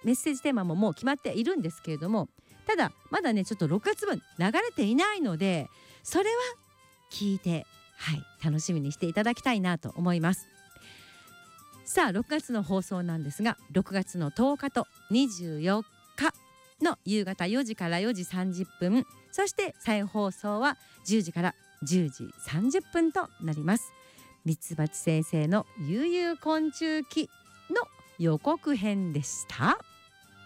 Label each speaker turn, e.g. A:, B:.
A: メッセージテーマももう決まっているんですけれども、ただまだねちょっと6月分流れていないので、それは聞いて、楽しみにしていただきたいなと思います。さあ6月の放送なんですが、6月の10日と24日の夕方4時から4時30分、そして再放送は10時から10時30分となります。ミツバチ先生の悠々昆虫記の予告編でした。